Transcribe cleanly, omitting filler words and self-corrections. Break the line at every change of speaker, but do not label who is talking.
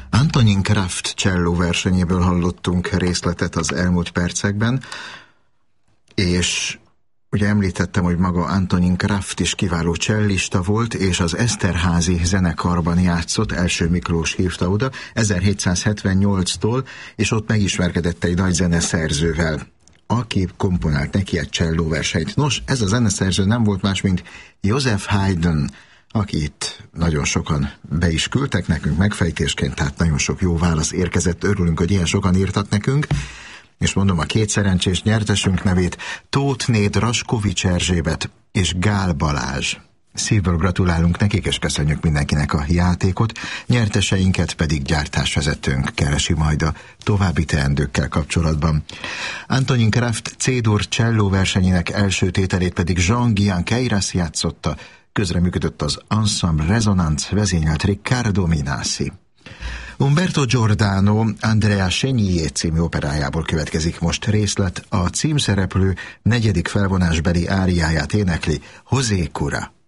Antonín Kraft cselló versenyéből hallottunk részletet az elmúlt percekben, és ugye említettem, hogy maga Antonín Kraft is kiváló csellista volt, és az Eszterházy zenekarban játszott, Első Miklós hívta oda 1778-tól, és ott megismerkedett egy nagy zeneszerzővel, aki komponált neki egy csellóversenyt. Nos, ez a zeneszerző nem volt más, mint Joseph Haydn, akit nagyon sokan be is küldtek nekünk megfejtésként, tehát nagyon sok jó válasz érkezett, örülünk, hogy ilyen sokan írtak nekünk, és mondom a két szerencsés nyertesünk nevét, Tóthné Draskovics Erzsébet és Gál Balázs. Szívből gratulálunk nekik, és köszönjük mindenkinek a játékot, nyerteseinket pedig gyártásvezetőnk keresi majd a további teendőkkel kapcsolatban. Antonín Kraft C-dur cselló versenyének első tételét pedig Jean-Guillain Queyras játszotta, közreműködött az Ensemble Resonance, vezényelt Riccardo Minasi. Umberto Giordano Andrea Chenier című operájából következik most részlet, a címszereplő negyedik felvonásbeli áriáját énekli José Cura.